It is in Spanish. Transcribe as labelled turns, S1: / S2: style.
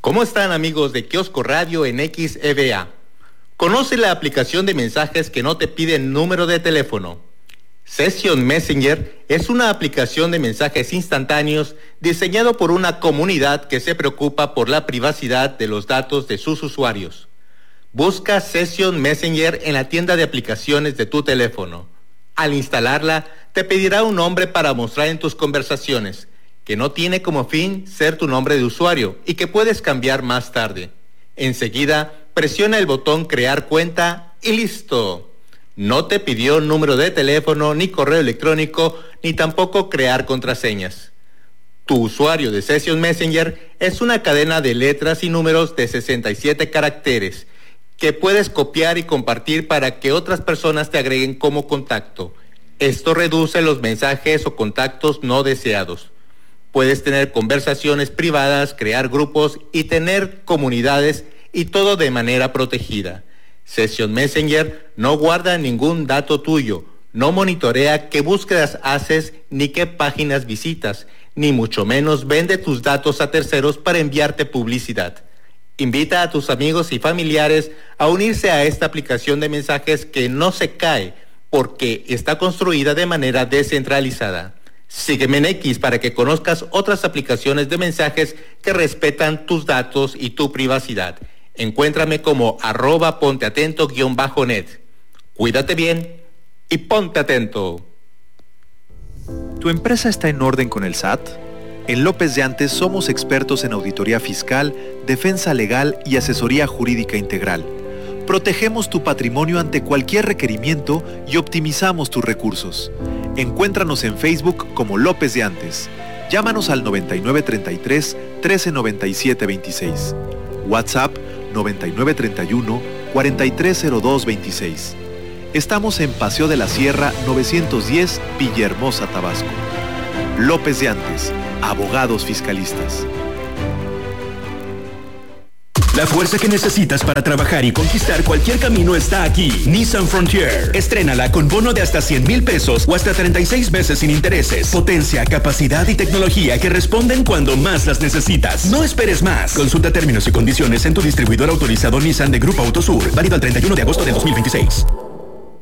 S1: ¿Cómo están, amigos de Kiosco Radio en XEVA? Conoce la aplicación de mensajes que no te pide número de teléfono. Session Messenger es una aplicación de mensajes instantáneos diseñado por una comunidad que se preocupa por la privacidad de los datos de sus usuarios. Busca Session Messenger en la tienda de aplicaciones de tu teléfono. Al instalarla, te pedirá un nombre para mostrar en tus conversaciones, que no tiene como fin ser tu nombre de usuario y que puedes cambiar más tarde. Enseguida, presiona el botón Crear cuenta y ¡listo! No te pidió número de teléfono, ni correo electrónico, ni tampoco crear contraseñas. Tu usuario de Session Messenger es una cadena de letras y números de 67 caracteres que puedes copiar y compartir para que otras personas te agreguen como contacto. Esto reduce los mensajes o contactos no deseados. Puedes tener conversaciones privadas, crear grupos y tener comunidades, y todo de manera protegida. Session Messenger no guarda ningún dato tuyo, no monitorea qué búsquedas haces ni qué páginas visitas, ni mucho menos vende tus datos a terceros para enviarte publicidad. Invita a tus amigos y familiares a unirse a esta aplicación de mensajes que no se cae porque está construida de manera descentralizada. Sígueme en X para que conozcas otras aplicaciones de mensajes que respetan tus datos y tu privacidad. Encuéntrame como @ponteatento_net. Cuídate bien y ponte atento.
S2: ¿Tu empresa está en orden con el SAT? En López de Antes somos expertos en auditoría fiscal, defensa legal y asesoría jurídica integral. Protegemos tu patrimonio ante cualquier requerimiento y optimizamos tus recursos. Encuéntranos en Facebook como López de Antes. Llámanos al 9933 1397 26. WhatsApp 9931 430226. Estamos en Paseo de la Sierra 910, Villahermosa, Tabasco. López de Antes, abogados fiscalistas.
S3: La fuerza que necesitas para trabajar y conquistar cualquier camino está aquí. Nissan Frontier. Estrénala con bono de hasta 100,000 pesos o hasta 36 meses sin intereses. Potencia, capacidad y tecnología que responden cuando más las necesitas. No esperes más. Consulta términos y condiciones en tu distribuidor autorizado Nissan de Grupo Autosur. Válido al 31 de agosto de 2026.